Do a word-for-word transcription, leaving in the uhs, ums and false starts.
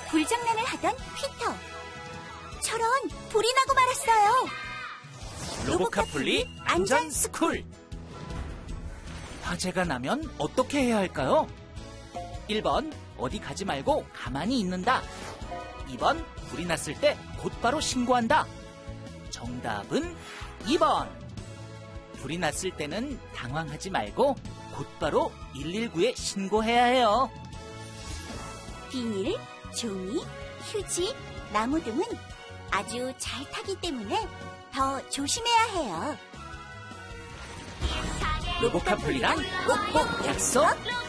불장난을 하던 피터. 저런, 불이 나고 말았어요. 로보카폴리 안전 스쿨. 화재가 나면 어떻게 해야 할까요? 일 번 어디 가지 말고 가만히 있는다. 이 번 불이 났을 때 곧바로 신고한다. 정답은 이 번. 불이 났을 때는 당황하지 말고 곧바로 일일구에 신고해야 해요. 비닐, 종이, 휴지, 나무 등은 아주 잘 타기 때문에 더 조심해야 해요. 로보카폴리랑 꼭꼭 약속!